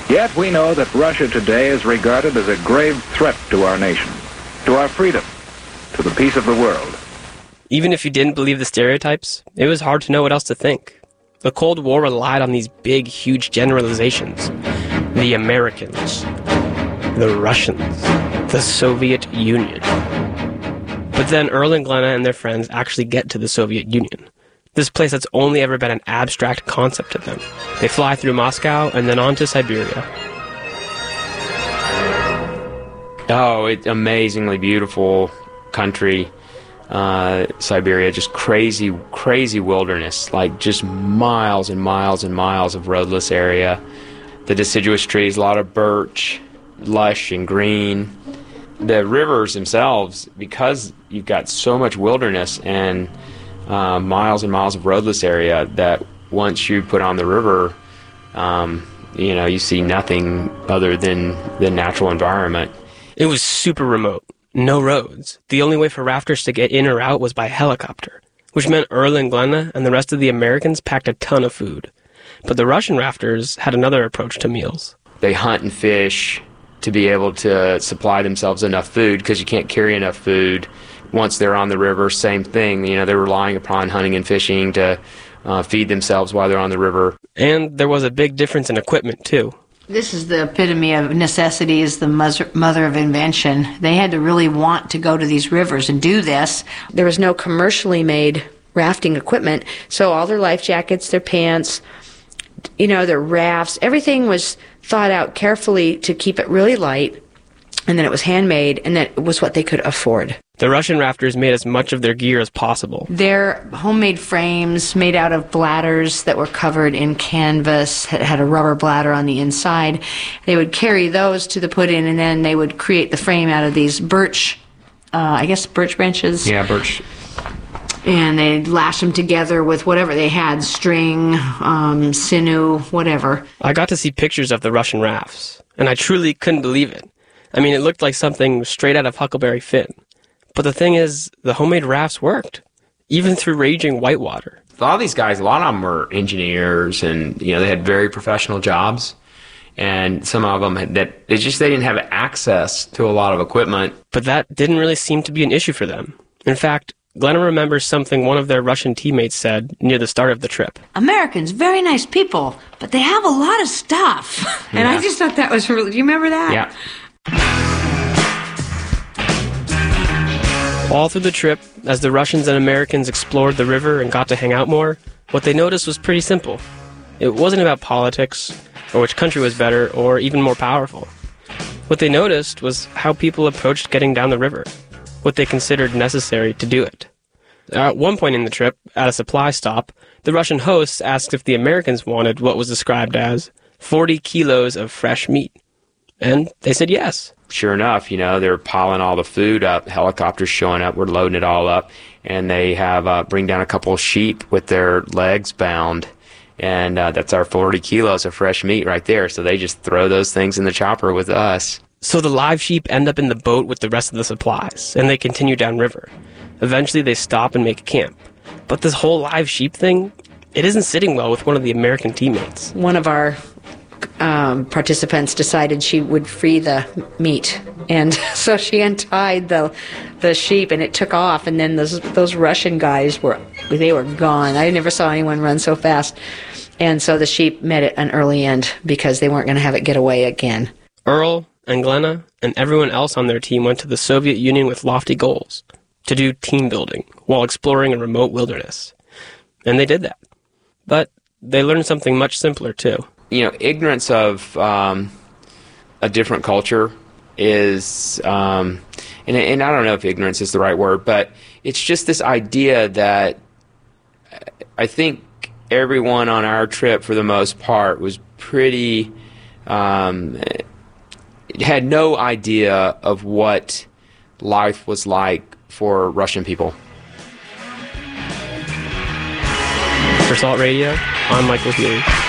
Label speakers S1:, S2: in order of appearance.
S1: Yet we know that Russia today is regarded as a grave threat to our nation, to our freedom, to the peace of the world.
S2: Even if you didn't believe the stereotypes, it was hard to know what else to think. The Cold War relied on these big, huge generalizations. The Americans, the Russians, the Soviet Union. But then Earl and Glenna and their friends actually get to the Soviet Union. This place that's only ever been an abstract concept to them. They fly through Moscow and then on to Siberia.
S3: Oh, it's amazingly beautiful country. Siberia, just crazy, crazy wilderness, like just miles and miles and miles of roadless area. The deciduous trees, a lot of birch, lush and green. The rivers themselves, because you've got so much wilderness and miles and miles of roadless area, that once you put on the river, you see nothing other than the natural environment.
S2: It was super remote. No roads. The only way for rafters to get in or out was by helicopter, which meant Earl and Glenna and the rest of the Americans packed a ton of food. But the Russian rafters had another approach to meals.
S3: They hunt and fish to be able to supply themselves enough food, because you can't carry enough food. Once they're on the river, same thing. They're relying upon hunting and fishing to feed themselves while they're on the river.
S2: And there was a big difference in equipment, too.
S4: This is the epitome of necessity is the mother of invention. They had to really want to go to these rivers and do this. There was no commercially made rafting equipment, so all their life jackets, their pants, their rafts, everything was thought out carefully to keep it really light, and then it was handmade, and that was what they could afford.
S2: The Russian rafters made as much of their gear as possible.
S4: They're homemade frames made out of bladders that were covered in canvas, had a rubber bladder on the inside. They would carry those to the put-in, and then they would create the frame out of these birch branches.
S3: Yeah, birch.
S4: And they'd lash them together with whatever they had, string, sinew, whatever.
S2: I got to see pictures of the Russian rafts, and I truly couldn't believe it. It looked like something straight out of Huckleberry Finn. But the thing is, the homemade rafts worked, even through raging whitewater.
S3: A lot of these guys, a lot of them were engineers, and they had very professional jobs. And some of them they didn't have access to a lot of equipment.
S2: But that didn't really seem to be an issue for them. In fact, Glenna remembers something one of their Russian teammates said near the start of the trip.
S4: Americans, very nice people, but they have a lot of stuff. And I just thought that was really... Do you remember that?
S3: Yeah.
S2: All through the trip, as the Russians and Americans explored the river and got to hang out more, what they noticed was pretty simple. It wasn't about politics, or which country was better, or even more powerful. What they noticed was how people approached getting down the river, what they considered necessary to do it. At one point in the trip, at a supply stop, the Russian hosts asked if the Americans wanted what was described as 40 kilos of fresh meat. And they said yes.
S3: Sure enough, they're piling all the food up, helicopters showing up, we're loading it all up, and they have bring down a couple of sheep with their legs bound, and that's our 40 kilos of fresh meat right there. So they just throw those things in the chopper with us.
S2: So the live sheep end up in the boat with the rest of the supplies, and they continue downriver. Eventually they stop and make camp. But this whole live sheep thing, it isn't sitting well with one of the American teammates.
S4: One of our participants decided she would free the meat, and so she untied the sheep, and it took off, and then those Russian guys were gone. I never saw anyone run so fast, and so the sheep met at an early end because they weren't going to have it get away again.
S2: Earl and Glenna and everyone else on their team went to the Soviet Union with lofty goals, to do team building while exploring a remote wilderness. And they did that. But they learned something much simpler, too.
S3: Ignorance of a different culture is, and I don't know if ignorance is the right word, but it's just this idea that I think everyone on our trip, for the most part, was pretty, had no idea of what life was like for Russian people.
S2: For Salt Radio, I'm Michael Healy.